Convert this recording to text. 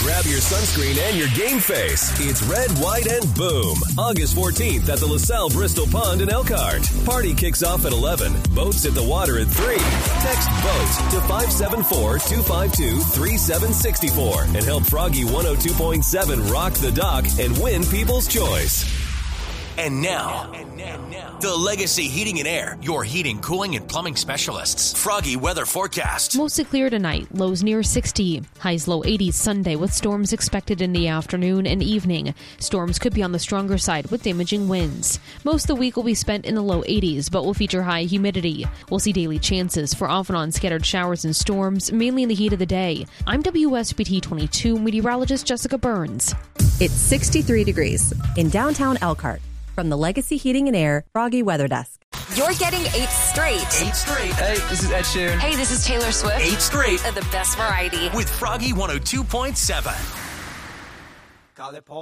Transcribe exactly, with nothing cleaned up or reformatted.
Grab your sunscreen and your game face. It's Red, White, and Boom. August fourteenth at the LaSalle Bristol Pond in Elkhart. Party kicks off at eleven. Boats at the water at three. Text BOAT to five seven four, two five two, three seven six four and help Froggy one oh two point seven rock the dock and win People's Choice. And now, the Legacy Heating and Air, your heating, cooling, and plumbing specialists. Froggy weather forecast. Mostly clear tonight, lows near sixty. Highs low eighties Sunday with storms expected in the afternoon and evening. Storms could be on the stronger side with damaging winds. Most of the week will be spent in the low eighties, but will feature high humidity. We'll see daily chances for off and on scattered showers and storms, mainly in the heat of the day. I'm W S B T twenty-two meteorologist Jessica Burns. It's sixty-three degrees in downtown Elkhart. From the Legacy Heating and Air Froggy Weather Desk. You're getting eight straight. Eight straight. Hey, this is Ed Sheeran. Hey, this is Taylor Swift. Eight straight. The best variety. With Froggy one oh two point seven.